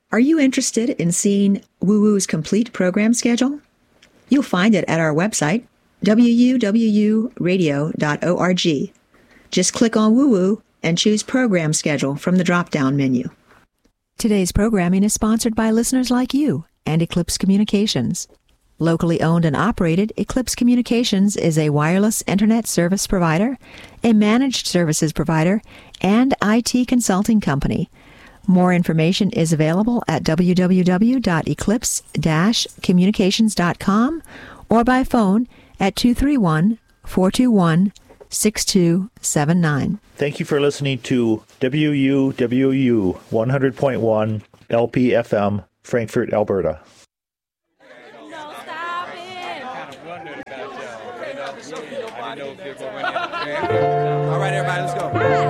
Are you interested in seeing WooWoo's complete program schedule? You'll find it at our website, wuwuradio.org. Just click on WooWoo and choose Program Schedule from the drop-down menu. Today's programming is sponsored by listeners like you and Eclipse Communications. Locally owned and operated, Eclipse Communications is a wireless internet service provider, a managed services provider, and IT consulting company. More information is available at www.eclipse-communications.com or by phone at 231-421-6279. Thank you for listening to WUWU 100.1 LPFM, Frankfurt, Alberta. All right, everybody, let's go.